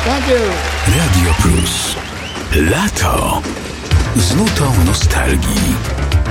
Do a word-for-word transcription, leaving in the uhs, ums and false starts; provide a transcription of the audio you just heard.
Thank you. Radio Plus. Lato z nutą nostalgii.